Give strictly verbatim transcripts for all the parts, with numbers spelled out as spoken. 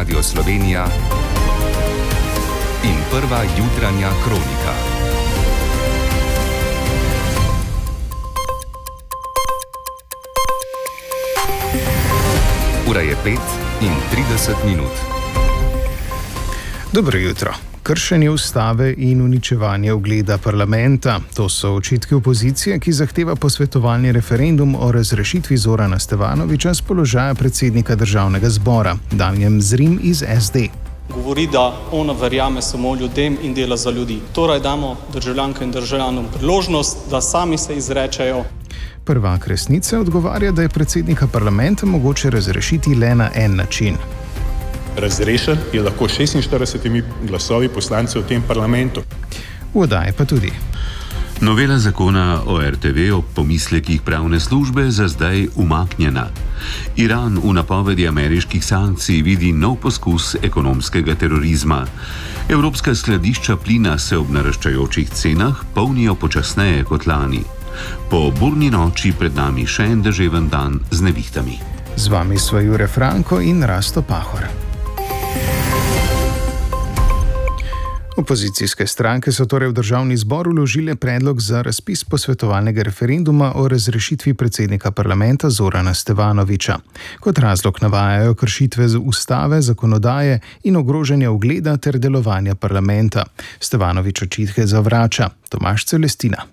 Radio Slovenija in prva jutranja kronika. Ura je pet in trideset minut. Dobro jutro. Kršenje ustave in uničevanje ugleda parlamenta. To so očitki opozicije, ki zahteva posvetovalni referendum o razrešitvi Zorana Stevanovića z položaja predsednika državnega zbora. Damjan Zrim iz S D. Govori, da ona verjame samo ljudem in dela za ljudi. Torej damo državljankam in državljanom priložnost, da sami se izrečejo. Prvak resnice odgovarja, da je predsednika parlamenta mogoče razrešiti le na en način. Razrešen je lahko s šestinštiridesetimi glasovi poslancev v tem parlamentu. V oddaji pa tudi. Novela zakona o R T V ob pomislekih pravne službe za zdaj umaknjena. Iran v napovedi ameriških sankcij vidi nov poskus ekonomskega terorizma. Evropska skladišča plina se ob naraščajočih cenah polnijo počasneje kot lani. Po burni noči pred nami še en deževen dan z nevihtami. Z vami sva Jure Franko in Rasto Pahor. Opozicijske stranke so torej v državni zbor vložile predlog za razpis posvetovalnega referenduma o razrešitvi predsednika parlamenta Zorana Stevanovića. Kot razlog navajajo kršitve ustave, zakonodaje in ogrožanje ugleda ter delovanja parlamenta. Stevanović očitke zavrača. Tomaž Celestina.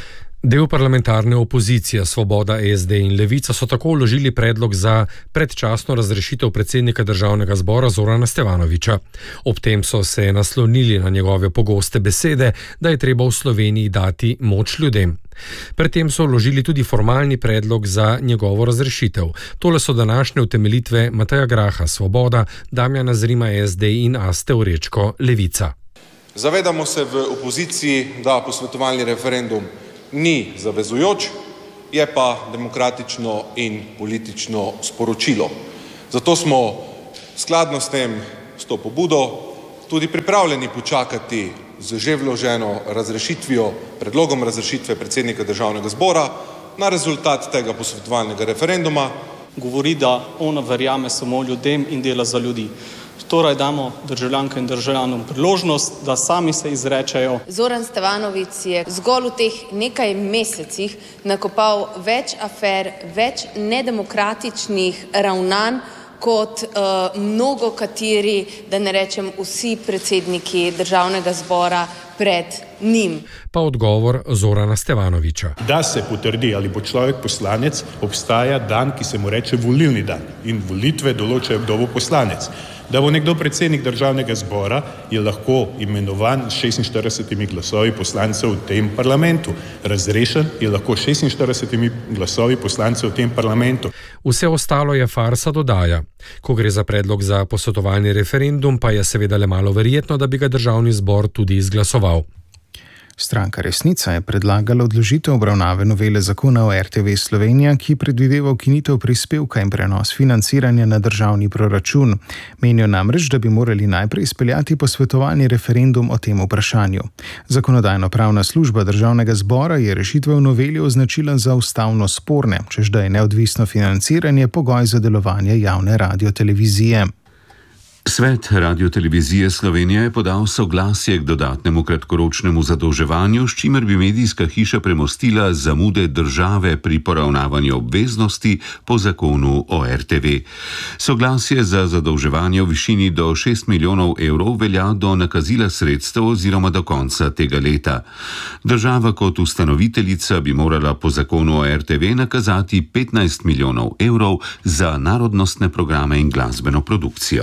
Del parlamentarne opozicije Svoboda, S D in Levica so tako vložili predlog za predčasno razrešitev predsednika državnega zbora Zorana Stevanovića. Ob tem so se naslonili na njegove pogoste besede, da je treba v Sloveniji dati moč ljudem. Pred tem so vložili tudi formalni predlog za njegovo razrešitev. Tole so današnje utemeljitve Mateja Graha, Svoboda, Damjana Zrima, S D in Aste Vrečko, Levica. Zavedamo se v opoziciji, da posvetovalni referendum ni zavezujoč, je pa demokratično in politično sporočilo. Zato smo skladno s tem, s to pobudo, tudi pripravljeni počakati z že vloženo razrešitvijo, predlogom razrešitve predsednika državnega zbora na rezultat tega posvetovalnega referenduma. Govori, da ona verjame samo ljudem in dela za ljudi. Torej damo državljankam in državljanom priložnost, da sami se izrečejo. Zoran Stevanović je zgolj v teh nekaj mesecih nakopal več afer, več nedemokratičnih ravnanj kot uh, mnogo kateri, da ne rečem vsi predsedniki državnega zbora pred njim. Pa odgovor Zorana Stevanovića. Da se potrdi, ali bo človek poslanec, obstaja dan, ki se mu reče volilni dan. In volitve določajo, kdo bo poslanec. Da bo nekdo predsednik državnega zbora, je lahko imenovan s šestinštiridesetimi glasovi poslancev v tem parlamentu. Razrešen je lahko s šestinštiridesetimi glasovi poslancev v tem parlamentu. Vse ostalo je farsa, dodaja. Ko gre za predlog za posvetovalni referendum, pa je seveda le malo verjetno, da bi ga državni zbor tudi izglasoval. Stranka Resnica je predlagala odložitev obravnave novele zakona o R T V Slovenija, ki predvideva ukinitev prispevka in prenos financiranja na državni proračun. Menijo namreč, da bi morali najprej izpeljati posvetovalni referendum o tem vprašanju. Zakonodajno-pravna služba državnega zbora je rešitve v noveli označila za ustavno sporne, čež da je neodvisno financiranje pogoj za delovanje javne radiotelevizije. Svet Radiotelevizije Slovenije je podal soglasje k dodatnemu kratkoročnemu zadolževanju, s čimer bi medijska hiša premostila zamude države pri poravnavanju obveznosti po zakonu o R T V. Soglasje za zadolževanje v višini do šest milijonov evrov velja do nakazila sredstev oziroma do konca tega leta. Država kot ustanoviteljica bi morala po zakonu o R T V nakazati petnajst milijonov evrov za narodnostne programe in glasbeno produkcijo.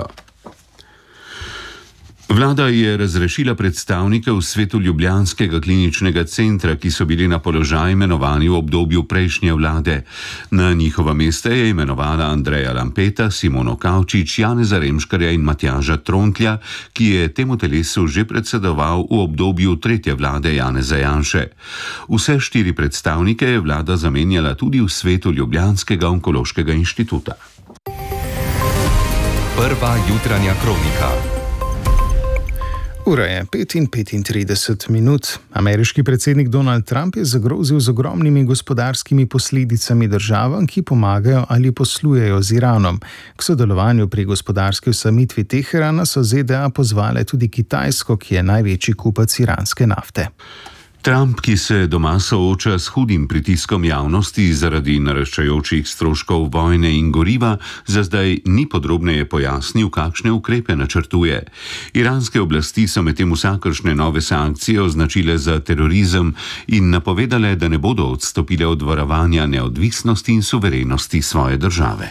Vlada je razrešila predstavnike v svetu ljubljanskega kliničnega centra, ki so bili na položaj imenovani v obdobju prejšnje vlade. Na njihova mesta je imenovala Andreja Lampeta, Simono Kavčič, Janeza Remškarja in Matjaža Trontlja, ki je temu telesu že predsedoval v obdobju tretje vlade Janeza Janše. Vse štiri predstavnike je vlada zamenjala tudi v svetu Ljubljanskega onkološkega inštituta. Prva jutranja kronika. Ura je pet in petintrideset minut. Ameriški predsednik Donald Trump je zagrozil z ogromnimi gospodarskimi posledicami državam, ki pomagajo ali poslujejo z Iranom. K sodelovanju pri gospodarski osamitvi Teherana so Z D A pozvale tudi Kitajsko, ki je največji kupac iranske nafte. Trump, ki se doma sooča s hudim pritiskom javnosti zaradi naraščajočih stroškov vojne in goriva, za zdaj ni podrobneje pojasnil, kakšne ukrepe načrtuje. Iranske oblasti so medtem vsakršne nove sankcije označile za terorizem in napovedale, da ne bodo odstopile od varovanja neodvisnosti in suverenosti svoje države.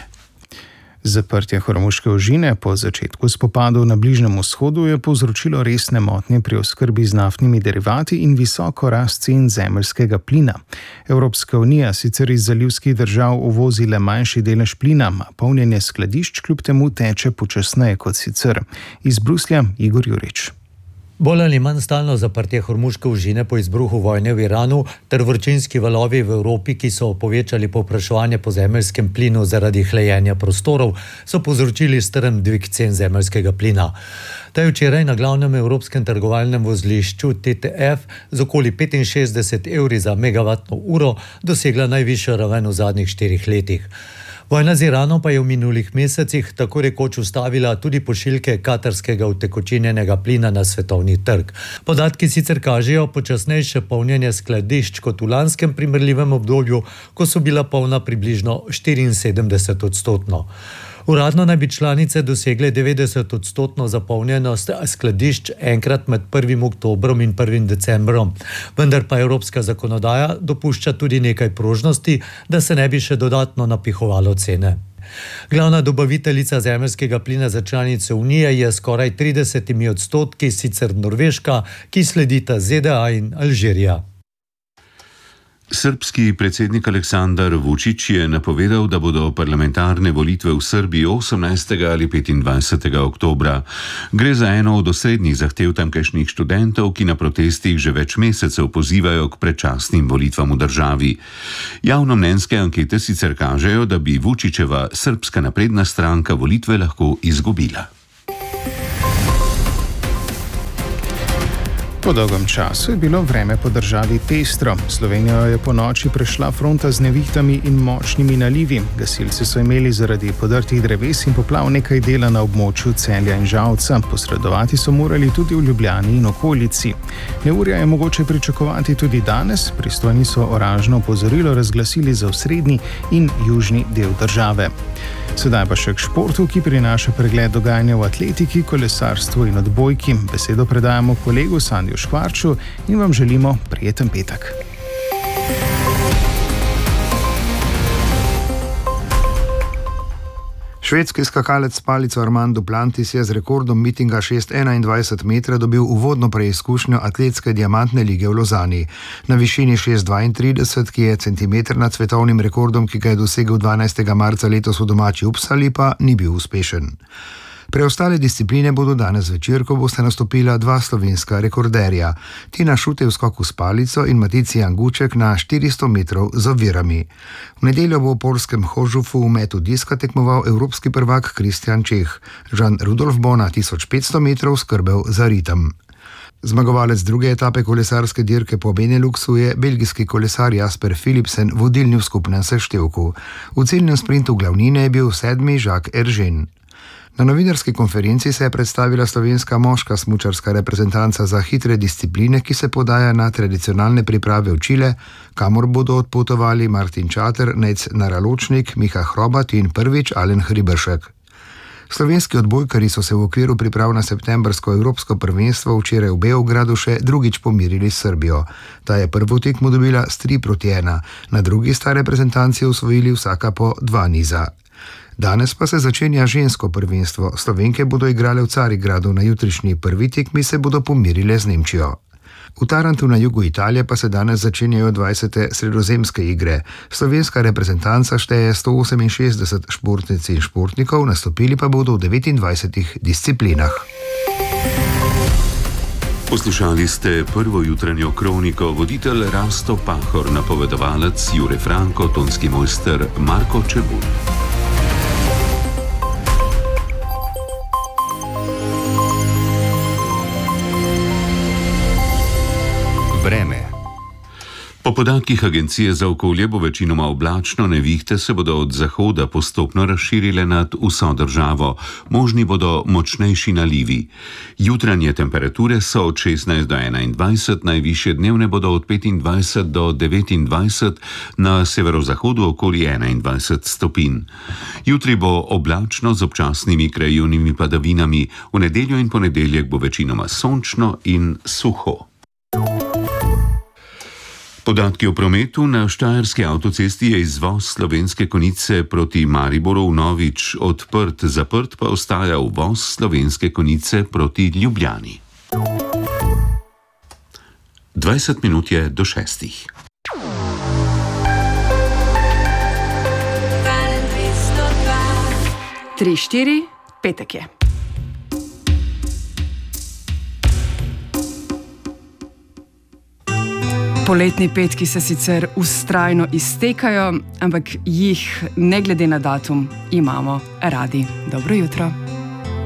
Zaprtje Hormuške ožine po začetku spopadov na Bližnjem vzhodu je povzročilo resne motnje pri oskrbi z naftnimi derivati in visoko rast cen zemeljskega plina. Evropska unija sicer iz zalivskih držav uvozi le manjši delež plina, a polnjenje skladišč kljub temu teče počasneje kot sicer. Iz Bruslja Igor Jurič. Bolj ali manj stalno zaprtje Hormuške ožine po izbruhu vojne v Iranu ter vročinski valovi v Evropi, ki so povečali povpraševanje po zemeljskem plinu zaradi hlajenja prostorov, so povzročili strm dvig cen zemeljskega plina. Ta je včeraj na glavnem evropskem trgovalnem vozlišču T T F z okoli petinšestdeset evri za megavatno uro dosegla najvišjo raven v zadnjih štirih letih. Vojna z Iranom pa je v minulih mesecih tako rekoč ustavila tudi pošiljke katarskega utekočinjenega plina na svetovni trg. Podatki sicer kažejo počasnejše polnjenje skladišč kot v lanskem primerljivem obdobju, ko so bila polna približno štiriinsedemdeset odstotno. Uradno naj bi članice dosegle devetdeset odstotno zapolnjenost skladišč enkrat med prvim oktobrom in prvim decembrom, vendar pa evropska zakonodaja dopušča tudi nekaj prožnosti, da se ne bi še dodatno napihovalo cene. Glavna dobaviteljica zemeljskega plina za članice Unije je skoraj tridesetimi odstotki sicer Norveška, ki sledita Z D A in Alžirija. Srbski predsednik Aleksandar Vučić je napovedal, da bodo parlamentarne volitve v Srbiji osemnajstega ali petindvajsetega oktobra. Gre za eno od osrednjih zahtev tamkajšnjih študentov, ki na protestih že več mesecev pozivajo k predčasnim volitvam v državi. Javnomnenjske ankete sicer kažejo, da bi Vučićeva Srbska napredna stranka volitve lahko izgubila. Po dolgem času je bilo vreme po državi pestro. Slovenijo je po noči prešla fronta z nevihtami in močnimi nalivi. Gasilci so imeli zaradi podrtih dreves in poplav nekaj dela na območju Celja in Žalca. Posredovati so morali tudi v Ljubljani in okolici. Neurja je mogoče pričakovati tudi danes. Pristojni so oranžno opozorilo razglasili za osrednji in južni del države. Sedaj pa še k športu, ki prinaša pregled dogajanja v atletiki, kolesarstvu in odbojki. Besedo predajamo kolegu Sandiju Škvarču in vam želimo prijeten petek. Švedski skakalec s palico Armand Duplantis je z rekordom mitinga šeststo enaindvajset metrov dobil uvodno preizkušnjo atletske diamantne lige v Lozani. Na višini šeststo dvaintrideset, ki je centimeter nad svetovnim rekordom, ki ga je dosegel dvanajstega marca letos v domači Uppsali, pa ni bil uspešen. Preostale discipline bodo danes večer, ko boste nastopila dva slovenska rekorderja. Tina Šutej v skoku s palico in Matici Janguček na štiristo metrov z ovirami. V nedeljo bo v poljskem Hožufu v metu diska tekmoval evropski prvak Kristjan Čeh. Žan Rudolf bo na tisoč petsto metrov skrbel za ritem. Zmagovalec druge etape kolesarske dirke po Beneluxu je belgijski kolesar Jasper Philipsen, vodilni v skupnem seštevku. V ciljnem sprintu glavnine je bil sedmi Jacques Eržen. Na novinarski konferenci se je predstavila slovenska moška smučarska reprezentanca za hitre discipline, ki se podaja na tradicionalne priprave v Čile, kamor bodo odpotovali Martin Čater, Nejc Naraločnik, Miha Hrobat in prvič Alen Hriberšek. Slovenski odbojkari so se v okviru priprav na septembrsko evropsko prvenstvo včeraj v Beogradu še drugič pomirili s Srbijo. Ta je prvo tekmo dobila s tri proti ena, na drugi sta reprezentanci osvojili vsaka po dva niza. Danes pa se začenja žensko prvenstvo. Slovenke bodo igrale v Carigradu, na jutrišnji prvi tekmi se bodo pomirile z Nemčijo. V Tarantu na jugu Italije pa se danes začenjajo dvajsete sredozemske igre. Slovenska reprezentanca šteje sto oseminšestdeset športnic in športnikov, nastopili pa bodo v devetindvajsetih disciplinah. Poslušali ste prvo jutranjo kroniko, voditelj Rasto Pahor, napovedovalec Jure Franko, tonski mojster Marko Čebulj. Po podatkih Agencije za okolje bo večinoma oblačno, nevihte se bodo od zahoda postopno razširile nad vso državo, možni bodo močnejši nalivi. Jutranje temperature so od šestnajst do enaindvajset, najvišje dnevne bodo od petindvajset do devetindvajset, na severozahodu okoli enaindvajset stopinj. Jutri bo oblačno z občasnimi krajevnimi padavinami, v nedeljo in ponedeljek bo večinoma sončno in suho. Podatki o prometu. Na štajerski avtocesti je izvoz Slovenske Konjice proti Mariboru vnovič odprt, zaprt pa ostaja uvoz Slovenske Konjice proti Ljubljani. dvajset minut je do šestih. tri štiri, petek je. Poletni petki se sicer vztrajno iztekajo, ampak jih ne glede na datum imamo radi. Dobro jutro.